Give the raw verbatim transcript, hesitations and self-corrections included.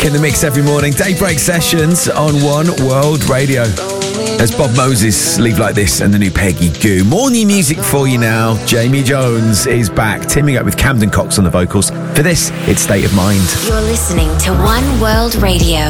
Back in the mix every morning. Daybreak sessions on One World Radio. As Bob Moses, Leave Like This, and the new Peggy Gou. More new music for you now. Jamie Jones is back, teaming up with Camden Cox on the vocals. For this, it's State of Mind. You're listening to One World Radio.